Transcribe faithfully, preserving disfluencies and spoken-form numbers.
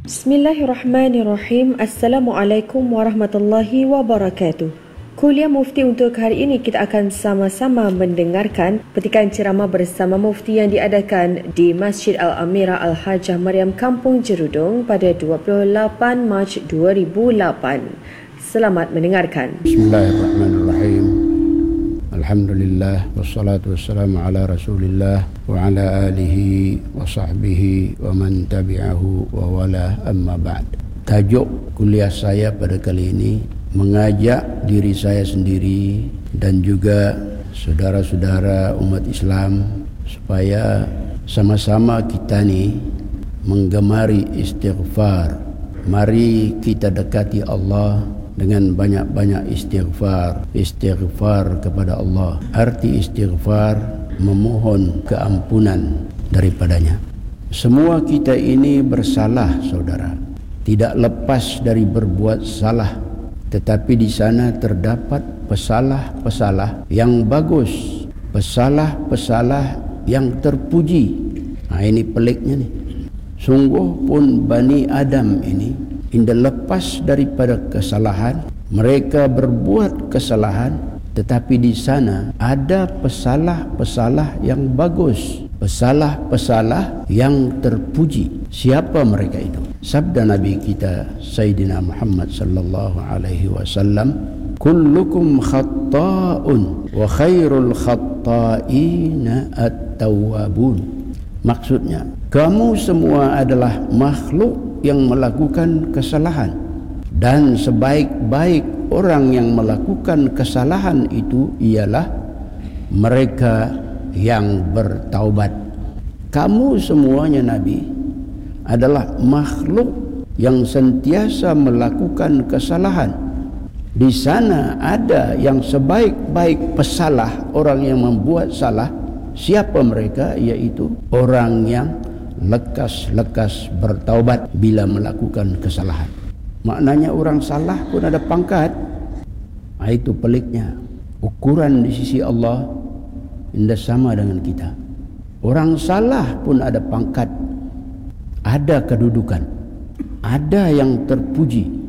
Bismillahirrahmanirrahim. Assalamualaikum warahmatullahi wabarakatuh. Kuliah Mufti untuk hari ini kita akan sama-sama mendengarkan petikan ceramah bersama Mufti yang diadakan di Masjid Al-Amirah Al-Hajjah Maryam Kampung Jerudong pada dua puluh lapan Mac dua ribu lapan. Selamat mendengarkan. Bismillahirrahmanirrahim. Alhamdulillah wassalatu wassalamu ala Rasulillah wa ala alihi wa sahbihi wa man tabi'ahu wa wala, amma ba'd. Tajuk kuliah saya pada kali ini mengajak diri saya sendiri dan juga saudara-saudara umat Islam supaya sama-sama kita ni menggemari istighfar. Mari kita dekati Allah dengan banyak-banyak istighfar. Istighfar kepada Allah, arti istighfar memohon keampunan daripadanya. Semua kita ini bersalah, saudara. Tidak lepas dari berbuat salah, tetapi di sana terdapat pesalah-pesalah yang bagus, pesalah-pesalah yang terpuji. Nah, ini peliknya nih. Sungguh pun Bani Adam ini tidak lepas daripada kesalahan. Mereka berbuat kesalahan, tetapi di sana ada pesalah-pesalah yang bagus, pesalah-pesalah yang terpuji. Siapa mereka itu? Sabda Nabi kita Sayyidina Muhammad sallallahu alaihi wasallam, kullukum khatta'un wa khairul khatta'ina at-tawwabun. Maksudnya, kamu semua adalah makhluk yang melakukan kesalahan, dan sebaik-baik orang yang melakukan kesalahan itu ialah mereka yang bertaubat. Kamu semuanya, Nabi, adalah makhluk yang sentiasa melakukan kesalahan. Di sana ada yang sebaik-baik pesalah, orang yang membuat salah. Siapa mereka? Yaitu orang yang lekas-lekas bertaubat bila melakukan kesalahan. Maknanya orang salah pun ada pangkat. Nah, itu peliknya. Ukuran di sisi Allah tidak sama dengan kita. Orang salah pun ada pangkat, ada kedudukan, ada yang terpuji.